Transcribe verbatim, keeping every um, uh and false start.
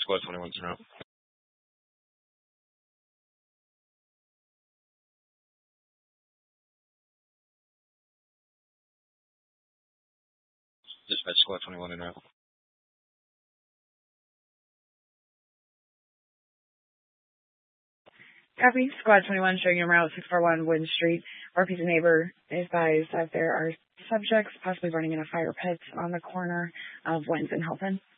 Squad twenty-one to route. Dispatch Squad twenty-one in route. Copy. Squad twenty-one showing you route six four one Wynn Street. R P C neighbor advised that there are subjects possibly running in a fire pit on the corner of Wynn's and Hilton.